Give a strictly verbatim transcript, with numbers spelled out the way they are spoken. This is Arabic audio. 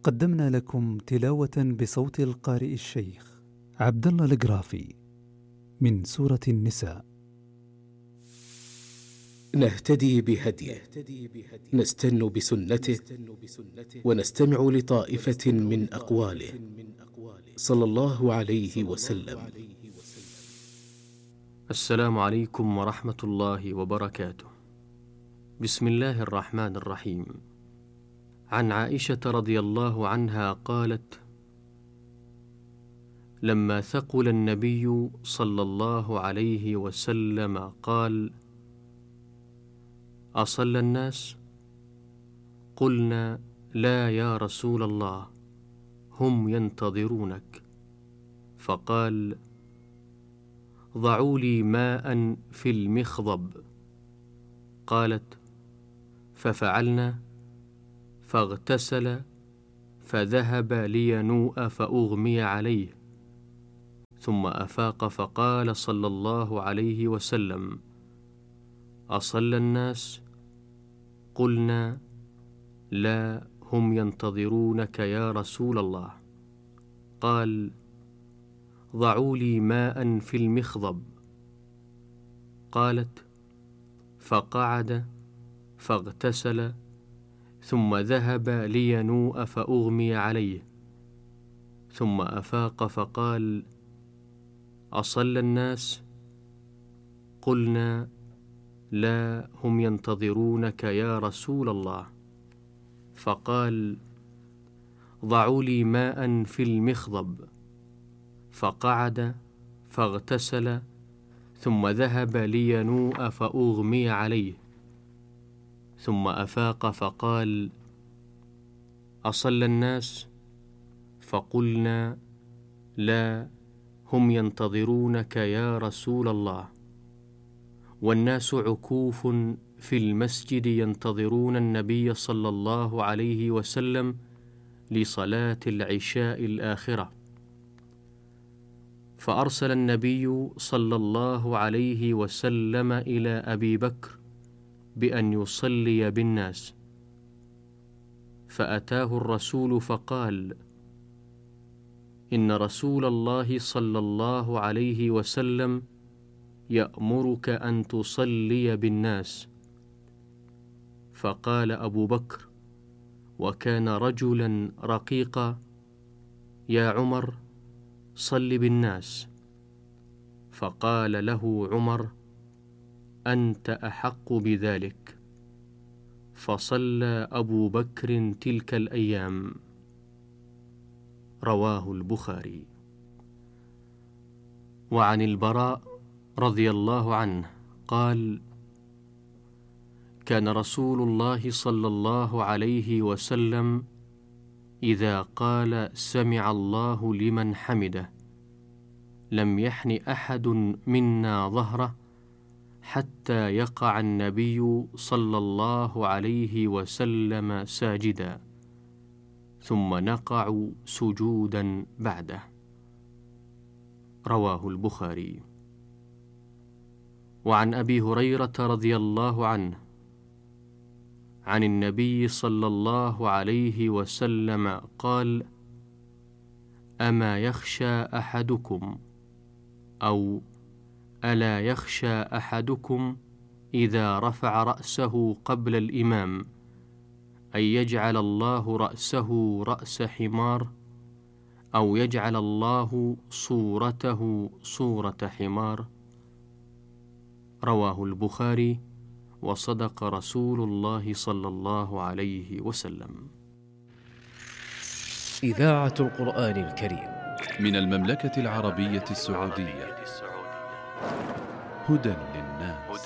قدمنا لكم تلاوة بصوت القارئ الشيخ عبد الله القرافي من سورة النساء. نهتدي بهديه، نستن بسنته، ونستمع لطائفة من أقواله صلى الله عليه وسلم. السلام عليكم ورحمة الله وبركاته. بسم الله الرحمن الرحيم. عن عائشة رضي الله عنها قالت: لما ثقل النبي صلى الله عليه وسلم قال: أصلى الناس؟ قلنا: لا يا رسول الله، هم ينتظرونك. فقال: ضعوا لي ماء في المخضب. قالت: ففعلنا، فاغتسل، فذهب لينوء فأغمي عليه، ثم أفاق فقال صلى الله عليه وسلم: أصلى الناس؟ قلنا: لا، هم ينتظرونك يا رسول الله. قال: ضعوا لي ماء في المخضب. قالت: فقعد، فاغتسل، ثم ذهب لينوء فأغمي عليه، ثم أفاق فقال: أصلى الناس؟ قلنا: لا، هم ينتظرونك يا رسول الله. فقال: ضعوا لي ماء في المخضب. فقعد، فاغتسل، ثم ذهب لينوء فأغمي عليه، ثم أفاق فقال: أصلى الناس؟ فقلنا: لا، هم ينتظرونك يا رسول الله. والناس عكوف في المسجد ينتظرون النبي صلى الله عليه وسلم لصلاة العشاء الآخرة. فأرسل النبي صلى الله عليه وسلم إلى أبي بكر بأن يصلي بالناس، فأتاه الرسول فقال: إن رسول الله صلى الله عليه وسلم يأمرك أن تصلي بالناس. فقال أبو بكر، وكان رجلا رقيقا: يا عمر، صل بالناس. فقال له عمر: أنت أحق بذلك. فصلى أبو بكر تلك الأيام. رواه البخاري. وعن البراء رضي الله عنه قال: كان رسول الله صلى الله عليه وسلم إذا قال سمع الله لمن حمده لم يحن أحد منا ظهره حتى يقع النبي صلى الله عليه وسلم ساجدا، ثم نقع سجودا بعده. رواه البخاري. وعن أبي هريرة رضي الله عنه عن النبي صلى الله عليه وسلم قال: أما يخشى أحدكم أو ألا يخشى أحدكم إذا رفع رأسه قبل الإمام أن يجعل الله رأسه رأس حمار، أو يجعل الله صورته صورة حمار؟ رواه البخاري. وصدق رسول الله صلى الله عليه وسلم. إذاعة القرآن الكريم من المملكة العربية السعودية. هدى للناس.